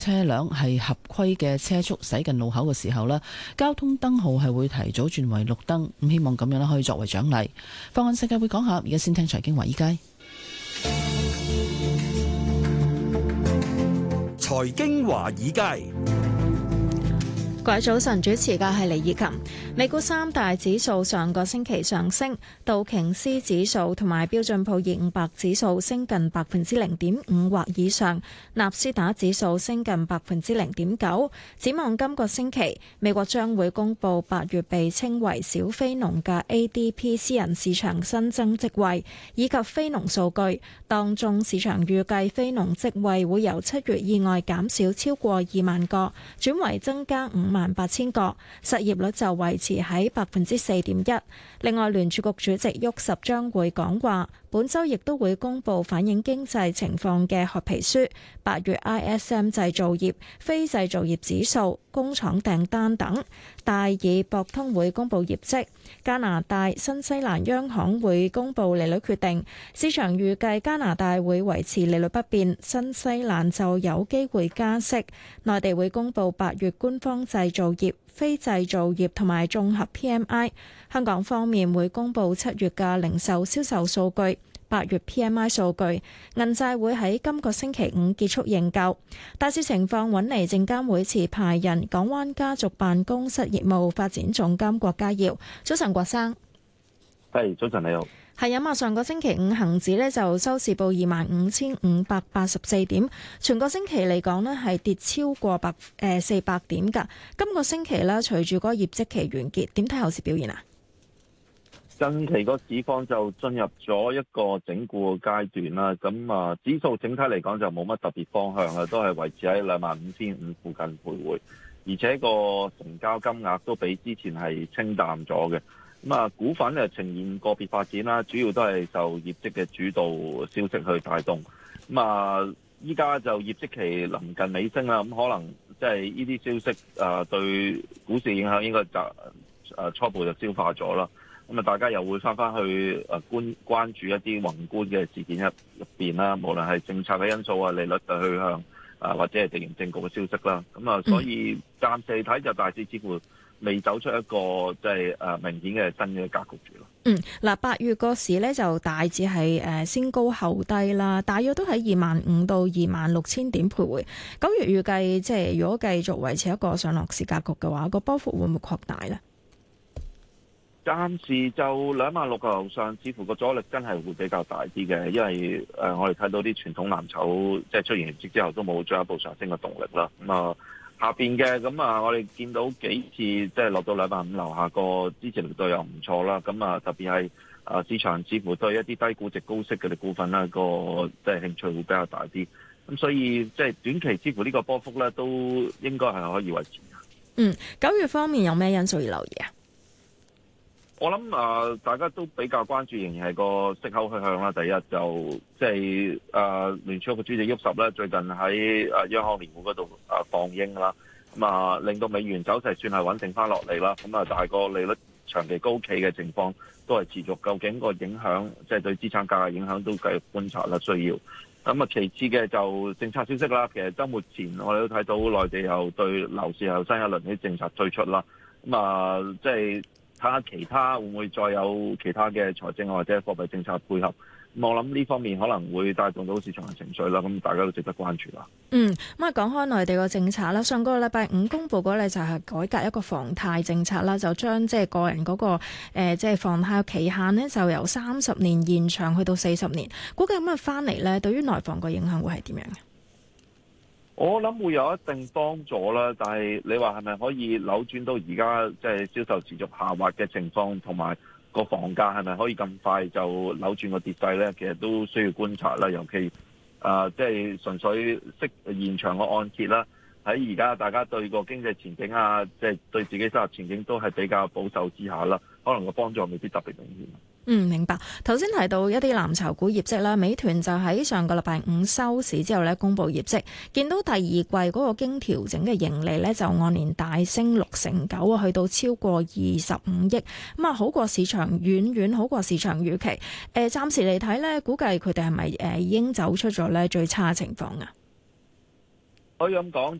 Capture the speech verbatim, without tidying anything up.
車輛係合規嘅車速駛近路口嘅時候咧，交通燈號係會提早轉為綠燈，咁希望咁樣咧可以作為獎勵。放眼世界會講下，而家先聽財經華爾街。 財經華爾街。 各位早晨，主持嘅係李以琴。美股三大指數上個星期上升，道瓊斯指數同埋標準普爾五百指數升近百分之零點五或以上，納斯達指數升近百分之零點九。展望今個星期，美國將會公布八月被稱為小非農嘅 A D P 私人市場新增職位以及非農數據，當中市場預計非農職位會由七月意外減少超過二萬個，轉為增加五萬八千個，失業率就維持喺百分之四點一。另外，聯儲局主席沃什將會講話，本週亦都會公布反映經濟情況嘅褐皮書、八月 I S M 製造業、非製造業指數、工廠訂單等。戴爾博通會公布業績，加拿大、新西蘭央行會公布利率決定。市場預計加拿大會維持利率不變，新西蘭就有機會加息。內地會公布八月官方製造業、非製造業同埋綜合 P M I。香港方面會公布七月嘅零售銷售數據、八月 P M I 數據。銀債會喺今個星期五結束認購。大市情況穩嚟，證監會持牌人港灣家族辦公室業務發展總監郭家耀。早晨，郭生。 係，早晨你好。 係啊嘛，上個星期五恒指呢就收市報二萬五千五百八十四點，全個星期嚟講呢係跌超過百誒四百點㗎。今個星期呢，隨住嗰個業績期完結，點睇後市表現啊？ 近期個市況就進入咗一個整固嘅階段啦，咁啊指數整體嚟講就冇乜特別方向啦，都係維持喺兩萬五千五附近徘徊，而且個成交金額都比之前係清淡咗嘅。咁啊股份就呈現個別發展啦，主要都係受業績嘅主導消息去帶動。咁啊依家就業績期臨近尾聲啦，咁可能即係呢啲消息啊對股市影響應該就誒初步就消化咗啦。咁啊，大家又會翻翻去誒關關注一啲宏觀嘅事件入入邊啦，無論係政策嘅因素啊、利率嘅去向啊，或者係地緣政局嘅消息啦。咁啊，所以暫時睇就大致似乎未走出一個即係誒明顯嘅新嘅格局住咯。 嗯，嗱，八月個市咧就大致係誒先高後低啦，大約都喺二萬五到二萬六千點徘徊。九月預計即係如果繼續維持一個上落市格局嘅話，個波幅會唔會擴大咧？ 暫時就兩萬六嘅樓上，似乎個阻力真係會比較大啲嘅，因為誒、呃、我哋睇到啲傳統藍籌即係出現業績之後都冇進一步上升嘅動力啦。咁、嗯、啊下邊嘅咁啊，我哋見到幾次即係落到兩萬五樓下個支持力度又唔錯啦。咁、嗯、啊特別係啊市場似乎對一啲低估值高息嘅啲股份啦，個即係興趣會比較大啲。咁、嗯、所以即係短期似乎呢個波幅咧都應該係可以維持。 嗯，九月方面有咩因素要留意啊？ 我諗啊、呃，大家都比較關注，仍然係個息口去向啦。第一就即係啊，聯儲局主席沃什咧，最近喺啊央行年會嗰度啊放鷹啦，咁啊令到美元走勢算係穩定翻落嚟啦。咁啊，但係個利率長期高企嘅情況都係持續，究竟個影響即係、就是、對資產價嘅影響都繼續觀察啦，需要。咁啊，其次嘅就政策消息啦。其實週末前我哋都睇到內地又對樓市有新一輪啲政策推出啦。咁啊，即係。睇下其他會唔會再有其他嘅財政或者貨幣政策配合，我諗呢方面可能會帶動到市場嘅情緒啦，咁大家都值得關注啦。 嗯，咁啊講開內地個政策啦，上個禮拜五公布嗰咧就係改革一個房貸政策啦，就將即係個人嗰、嗰個即係房貸期限呢，就由三十年延長去到四十年，估計咁啊翻嚟咧，對於內房個影響會係點樣嘅？ 我諗會有一定幫助啦，但係你話係咪可以扭轉到而家即係銷售持續下滑嘅情況，同埋個房價係咪可以咁快就扭轉個跌勢呢？其實都需要觀察啦，尤其啊，即係純粹息延長個按揭啦。喺而家大家對個經濟前景啊，即係對自己收入前景都係比較保守之下啦，可能個幫助未必特別明顯。 嗯，明白。頭先提到一啲藍籌股業績啦，美團就喺上個禮拜五收市之後咧公布業績，見到第二季嗰個經調整嘅盈利咧就按年大升六成九啊，去到超過二十五億，咁啊好過市場，遠遠好過市場預期。誒、呃，暫時嚟睇咧，估計佢哋係咪誒已經走出咗咧最差嘅情況啊？ 可以咁講，